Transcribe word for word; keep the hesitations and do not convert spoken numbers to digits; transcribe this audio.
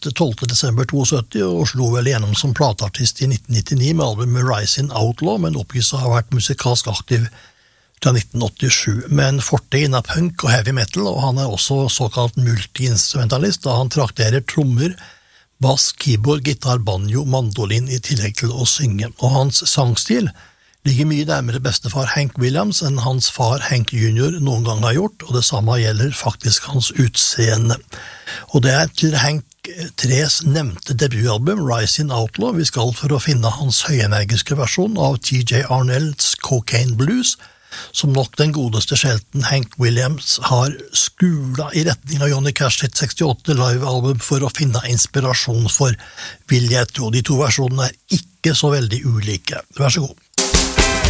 tolvte desember syttito og slo vel igjennom som plateartist i nitten nittini med albumet Rising Outlaw, men oppgis å ha vært musikalsk aktiv fra nitten åttisju, men forte innan punk og heavy metal, og han er også såkalt multi-instrumentalist, da han trakterer trommer, bass, keyboard, gitar, banjo, mandolin i tillegg til å synge, og hans sangstil ligger mye nærmere bestefar Hank Williams enn hans far Hank junior noen gang har gjort, og det samme gjelder faktisk hans utseende. Og det er til Hank tres nevnte debutalbum, Rising Outlaw, vi skal for å finne hans høyenergiske versjon av T J Arnells Cocaine Blues, som nok den godeste sjelten Hank Williams har skula i retning av Johnny Cash sitt sekstiåtte live-album for å finne inspirasjon for, vil jeg tro. De to versjonene er ikke så veldig ulike. Vær så god.